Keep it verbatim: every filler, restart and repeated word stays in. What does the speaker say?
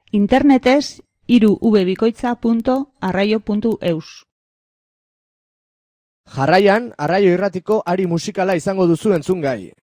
Internetez hiru w bikoitza punto arraio puntu eus. Jarraian, Arraio Irratiko ari musikala izango duzu entzungai.